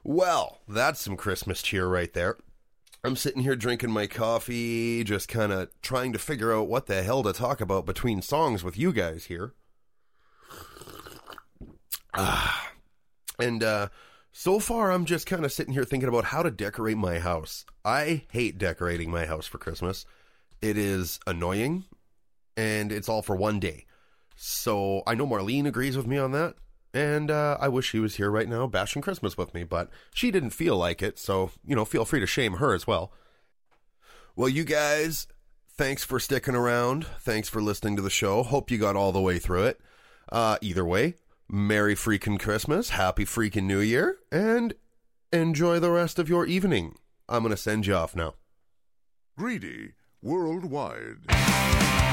Well, that's some Christmas cheer right there. I'm sitting here drinking my coffee, just kind of trying to figure out what the hell to talk about between songs with you guys here. So far, I'm just kind of sitting here thinking about how to decorate my house. I hate decorating my house for Christmas. It is annoying, and it's all for one day. So I know Marlene agrees with me on that, and I wish she was here right now bashing Christmas with me, but she didn't feel like it, so, feel free to shame her as well. Well, you guys, thanks for sticking around. Thanks for listening to the show. Hope you got all the way through it. Either way, Merry freaking Christmas, Happy freaking New Year, and enjoy the rest of your evening. I'm going to send you off now. Greedy Worldwide.